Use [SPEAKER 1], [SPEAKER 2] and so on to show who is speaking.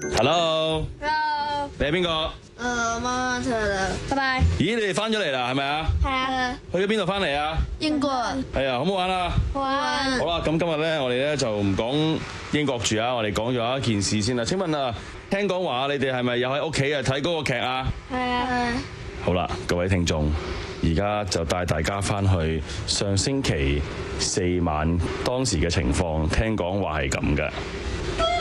[SPEAKER 1] Hello，
[SPEAKER 2] Hello，
[SPEAKER 1] 你係邊個？
[SPEAKER 2] 媽媽出嚟啦，拜拜。
[SPEAKER 1] 咦，你哋翻咗嚟啦，係咪啊？
[SPEAKER 2] 係啊，
[SPEAKER 1] 去咗邊度翻嚟啊？
[SPEAKER 2] 英國
[SPEAKER 1] 係啊，好唔好玩啊？
[SPEAKER 2] 好玩。
[SPEAKER 1] 好啦，咁今日咧，我哋咧就唔講英國住啊，我哋講咗一件事先啦。請問啊，聽講話你哋係咪又喺屋企啊睇嗰個劇啊？
[SPEAKER 2] 係啊，
[SPEAKER 1] 好啦，各位聽眾，而家就帶大家翻去上星期4晚當時嘅情況，聽講話係咁嘅。